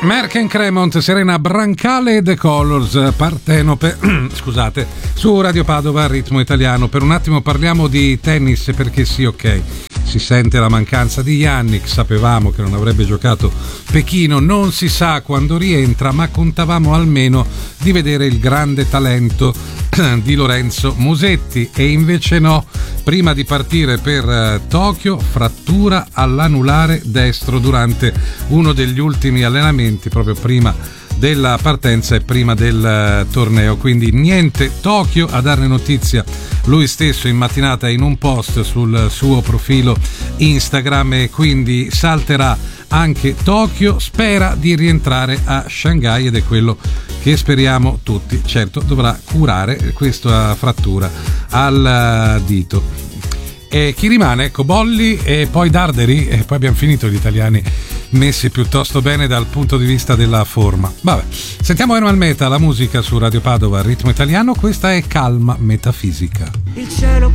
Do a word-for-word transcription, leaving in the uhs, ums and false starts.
Merck and Cremont, Serena Brancale e The Colors, Partenope, scusate, su Radio Padova, Ritmo Italiano. Per un attimo parliamo di tennis, perché sì, ok, si sente la mancanza di Jannik, sapevamo che non avrebbe giocato Pechino, non si sa quando rientra, ma contavamo almeno di vedere il grande talento di Lorenzo Musetti, e invece no. Prima di partire per Tokyo, frattura all'anulare destro durante uno degli ultimi allenamenti, proprio prima della partenza e prima del torneo, quindi niente Tokyo. A darne notizia lui stesso in mattinata in un post sul suo profilo Instagram, e quindi salterà anche Tokyo, spera di rientrare a Shanghai ed è quello che speriamo tutti. Certo, dovrà curare questa frattura al dito. E chi rimane? Cobolli e poi Darderi, e poi abbiamo finito gli italiani messi piuttosto bene dal punto di vista della forma. Vabbè, sentiamo Ermal Meta, la musica su Radio Padova, Ritmo Italiano. Questa è Calma Metafisica. Il cielo